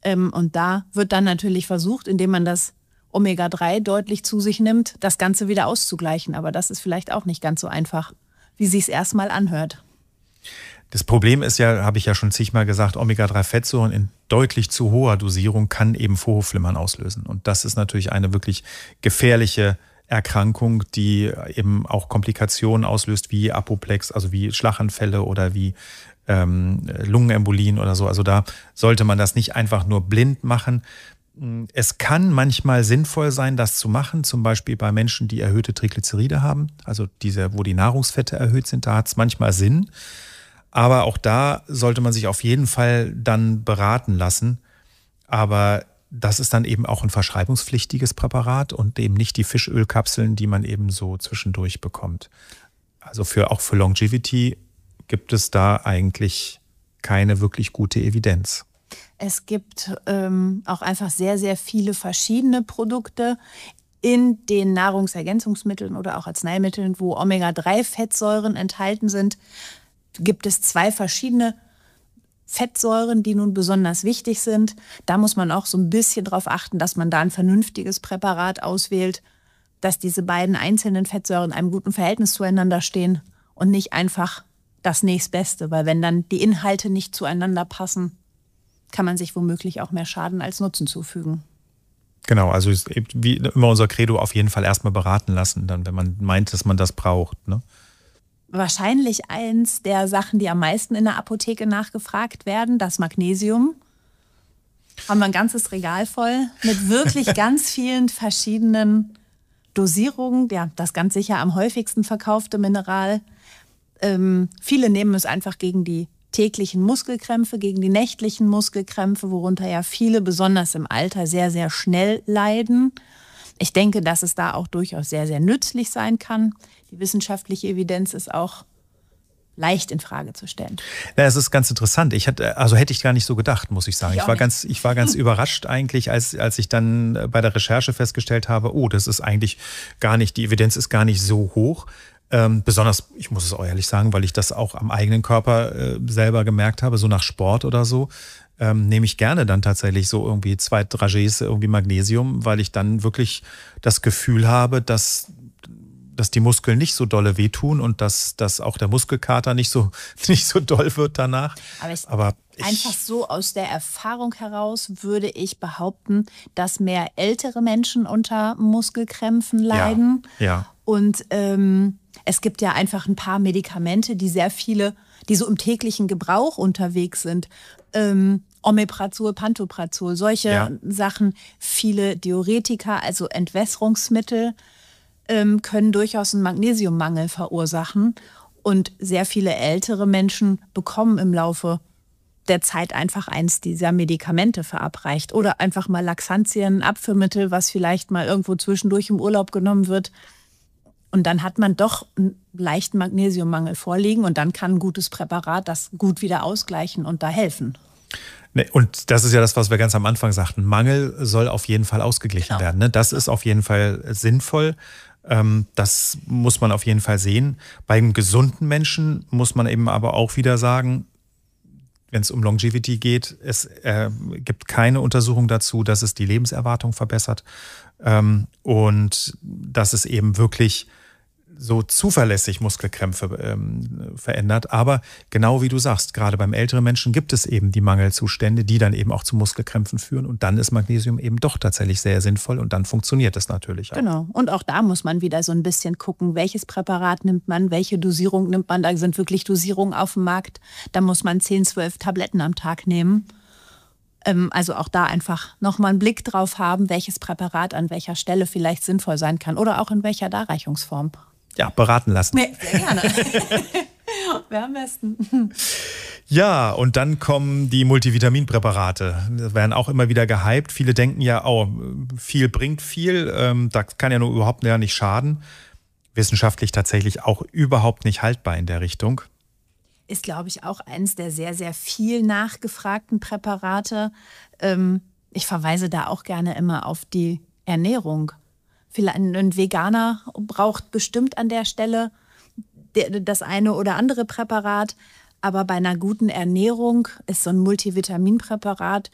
Und da wird dann natürlich versucht, indem man das Omega-3 deutlich zu sich nimmt, das Ganze wieder auszugleichen. Aber das ist vielleicht auch nicht ganz so einfach, wie sich's erstmal anhört. Das Problem ist ja, habe ich ja schon zigmal gesagt, Omega-3-Fettsäuren in deutlich zu hoher Dosierung kann eben Vorhofflimmern auslösen. Und das ist natürlich eine wirklich gefährliche Erkrankung, die eben auch Komplikationen auslöst, wie Apoplex, also wie Schlaganfälle oder wie Lungenembolien oder so. Also da sollte man das nicht einfach nur blind machen. Es kann manchmal sinnvoll sein, das zu machen, zum Beispiel bei Menschen, die erhöhte Triglyceride haben, also wo die Nahrungsfette erhöht sind, da hat es manchmal Sinn. Aber auch da sollte man sich auf jeden Fall dann beraten lassen. Aber das ist dann eben auch ein verschreibungspflichtiges Präparat und eben nicht die Fischölkapseln, die man eben so zwischendurch bekommt. Also auch für Longevity gibt es da eigentlich keine wirklich gute Evidenz. Es gibt auch einfach sehr, sehr viele verschiedene Produkte in den Nahrungsergänzungsmitteln oder auch Arzneimitteln, wo Omega-3-Fettsäuren enthalten sind. Gibt es 2 verschiedene Fettsäuren, die nun besonders wichtig sind. Da muss man auch so ein bisschen drauf achten, dass man da ein vernünftiges Präparat auswählt, dass diese beiden einzelnen Fettsäuren in einem guten Verhältnis zueinander stehen und nicht einfach das nächstbeste, weil wenn dann die Inhalte nicht zueinander passen, kann man sich womöglich auch mehr Schaden als Nutzen zufügen. Genau, also ist wie immer unser Credo, auf jeden Fall erstmal beraten lassen, dann, wenn man meint, dass man das braucht, ne? Wahrscheinlich eins der Sachen, die am meisten in der Apotheke nachgefragt werden, das Magnesium. Haben wir ein ganzes Regal voll mit wirklich ganz vielen verschiedenen Dosierungen. Ja, das ganz sicher am häufigsten verkaufte Mineral. Viele nehmen es einfach gegen die täglichen Muskelkrämpfe, gegen die nächtlichen Muskelkrämpfe, worunter ja viele besonders im Alter sehr, sehr schnell leiden. Ich denke, dass es da auch durchaus sehr, sehr nützlich sein kann. Die wissenschaftliche Evidenz ist auch leicht in Frage zu stellen. Ja, es ist ganz interessant. Hätte ich gar nicht so gedacht, muss ich sagen. Ich war ganz überrascht eigentlich, als ich dann bei der Recherche festgestellt habe, das ist eigentlich die Evidenz ist gar nicht so hoch. Besonders, ich muss es auch ehrlich sagen, weil ich das auch am eigenen Körper selber gemerkt habe, so nach Sport oder so, nehme ich gerne dann tatsächlich so irgendwie 2 Dragés irgendwie Magnesium, weil ich dann wirklich das Gefühl habe, dass die Muskeln nicht so dolle wehtun und dass auch der Muskelkater nicht so doll wird danach. Aber einfach so aus der Erfahrung heraus würde ich behaupten, dass mehr ältere Menschen unter Muskelkrämpfen leiden. Ja. Und es gibt ja einfach ein paar Medikamente, die so im täglichen Gebrauch unterwegs sind. Omeprazol, Pantoprazol, solche Sachen. Viele Diuretika, also Entwässerungsmittel, können durchaus einen Magnesiummangel verursachen. Und sehr viele ältere Menschen bekommen im Laufe der Zeit einfach eins dieser Medikamente verabreicht. Oder einfach mal Laxantien, Abführmittel, was vielleicht mal irgendwo zwischendurch im Urlaub genommen wird. Und dann hat man doch einen leichten Magnesiummangel vorliegen und dann kann ein gutes Präparat das gut wieder ausgleichen und da helfen. Und das ist ja das, was wir ganz am Anfang sagten. Mangel soll auf jeden Fall ausgeglichen werden. Ne? Das ist auf jeden Fall sinnvoll. Das muss man auf jeden Fall sehen. Beim gesunden Menschen muss man eben aber auch wieder sagen, wenn es um Longevity geht, es gibt keine Untersuchung dazu, dass es die Lebenserwartung verbessert und dass es eben wirklich so zuverlässig Muskelkrämpfe verändert. Aber genau wie du sagst, gerade beim älteren Menschen gibt es eben die Mangelzustände, die dann eben auch zu Muskelkrämpfen führen. Und dann ist Magnesium eben doch tatsächlich sehr sinnvoll und dann funktioniert es natürlich auch. Genau. Und auch da muss man wieder so ein bisschen gucken, welches Präparat nimmt man, welche Dosierung nimmt man. Da sind wirklich Dosierungen auf dem Markt. Da muss man 10, 12 Tabletten am Tag nehmen. Also auch da einfach nochmal einen Blick drauf haben, welches Präparat an welcher Stelle vielleicht sinnvoll sein kann oder auch in welcher Darreichungsform. Ja, beraten lassen. Nee, sehr gerne. Wäre am besten. Ja, und dann kommen die Multivitaminpräparate. Das werden auch immer wieder gehypt. Viele denken ja, viel bringt viel. Das kann ja nur überhaupt nicht schaden. Wissenschaftlich tatsächlich auch überhaupt nicht haltbar in der Richtung. Ist, glaube ich, auch eines der sehr, sehr viel nachgefragten Präparate. Ich verweise da auch gerne immer auf die Ernährung. Ein Veganer braucht bestimmt an der Stelle das eine oder andere Präparat. Aber bei einer guten Ernährung ist so ein Multivitaminpräparat